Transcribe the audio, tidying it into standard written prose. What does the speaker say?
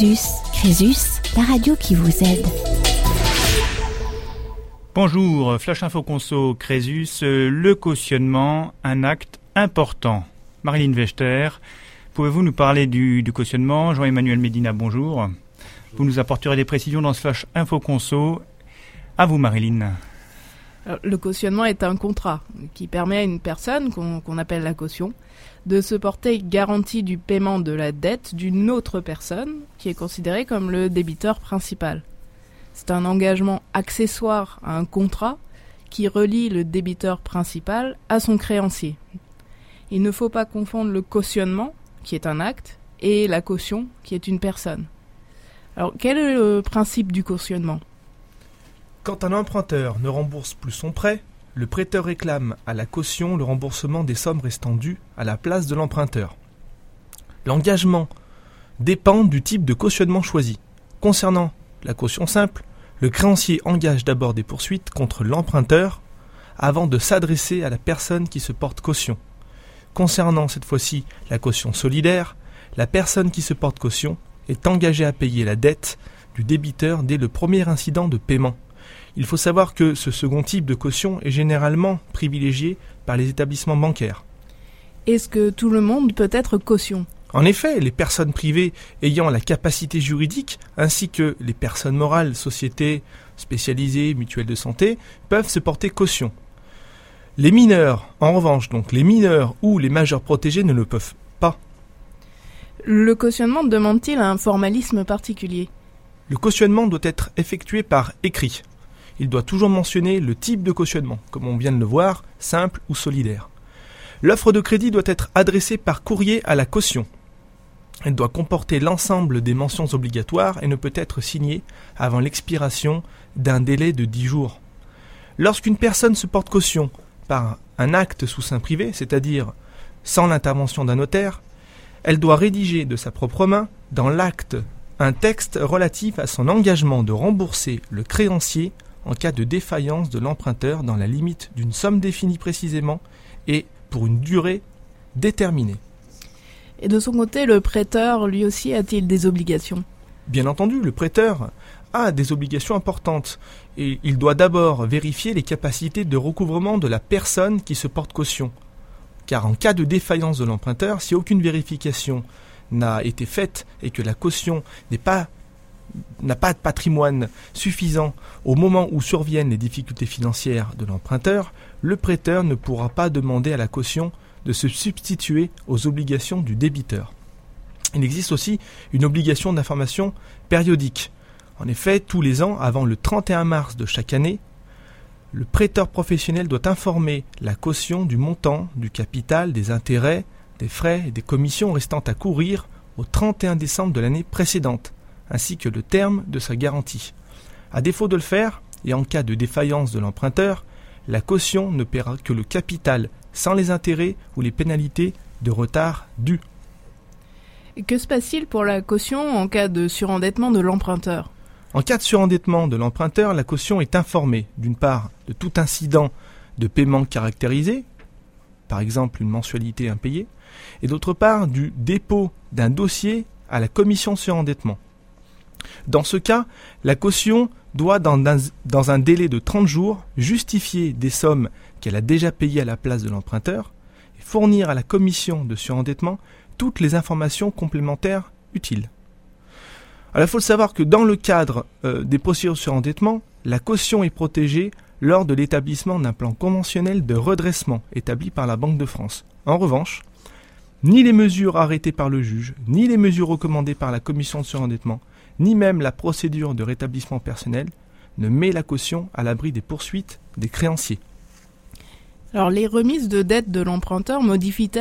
Crésus. Crésus, la radio qui vous aide. Bonjour, Flash Info Conso Crésus, le cautionnement, un acte important. Marilyn Wechter, pouvez-vous nous parler du cautionnement ? Jean-Emmanuel Médina, bonjour. Vous nous apporterez des précisions dans ce Flash Info Conso. À vous Marilyn. Alors, le cautionnement est un contrat qui permet à une personne, qu'on appelle la caution, de se porter garantie du paiement de la dette d'une autre personne qui est considérée comme le débiteur principal. C'est un engagement accessoire à un contrat qui relie le débiteur principal à son créancier. Il ne faut pas confondre le cautionnement, qui est un acte, et la caution, qui est une personne. Alors, quel est le principe du cautionnement ? Quand un emprunteur ne rembourse plus son prêt, le prêteur réclame à la caution le remboursement des sommes restant dues à la place de l'emprunteur. L'engagement dépend du type de cautionnement choisi. Concernant la caution simple, le créancier engage d'abord des poursuites contre l'emprunteur avant de s'adresser à la personne qui se porte caution. Concernant cette fois-ci la caution solidaire, la personne qui se porte caution est engagée à payer la dette du débiteur dès le premier incident de paiement. Il faut savoir que ce second type de caution est généralement privilégié par les établissements bancaires. Est-ce que tout le monde peut être caution ? En effet, les personnes privées ayant la capacité juridique, ainsi que les personnes morales, sociétés spécialisées, mutuelles de santé, peuvent se porter caution. Les mineurs, en revanche, donc les mineurs ou les majeurs protégés ne le peuvent pas. Le cautionnement demande-t-il un formalisme particulier ? Le cautionnement doit être effectué par écrit. Il doit toujours mentionner le type de cautionnement, comme on vient de le voir, simple ou solidaire. L'offre de crédit doit être adressée par courrier à la caution. Elle doit comporter l'ensemble des mentions obligatoires et ne peut être signée avant l'expiration d'un délai de 10 jours. Lorsqu'une personne se porte caution par un acte sous seing privé, c'est-à-dire sans l'intervention d'un notaire, elle doit rédiger de sa propre main, dans l'acte, un texte relatif à son engagement de rembourser le créancier en cas de défaillance de l'emprunteur dans la limite d'une somme définie précisément et pour une durée déterminée. Et de son côté, le prêteur, lui aussi, a-t-il des obligations ? Bien entendu, le prêteur a des obligations importantes et il doit d'abord vérifier les capacités de recouvrement de la personne qui se porte caution. Car en cas de défaillance de l'emprunteur, si aucune vérification n'a été faite et que la caution n'a pas de patrimoine suffisant au moment où surviennent les difficultés financières de l'emprunteur, le prêteur ne pourra pas demander à la caution de se substituer aux obligations du débiteur. Il existe aussi une obligation d'information périodique. En effet, tous les ans, avant le 31 mars de chaque année, le prêteur professionnel doit informer la caution du montant, du capital, des intérêts, des frais et des commissions restant à courir au 31 décembre de l'année précédente, ainsi que le terme de sa garantie. À défaut de le faire, et en cas de défaillance de l'emprunteur, la caution ne paiera que le capital sans les intérêts ou les pénalités de retard dus. Et que se passe-t-il pour la caution en cas de surendettement de l'emprunteur ? En cas de surendettement de l'emprunteur, la caution est informée, d'une part, de tout incident de paiement caractérisé, par exemple une mensualité impayée, et d'autre part, du dépôt d'un dossier à la commission de surendettement. Dans ce cas, la caution doit, dans un délai de 30 jours, justifier des sommes qu'elle a déjà payées à la place de l'emprunteur et fournir à la commission de surendettement toutes les informations complémentaires utiles. Alors, il faut savoir que dans le cadre des procédures de surendettement, la caution est protégée lors de l'établissement d'un plan conventionnel de redressement établi par la Banque de France. En revanche, ni les mesures arrêtées par le juge, ni les mesures recommandées par la commission de surendettement, ni même la procédure de rétablissement personnel ne met la caution à l'abri des poursuites des créanciers. Alors, les remises de dette de l'emprunteur modifient-elles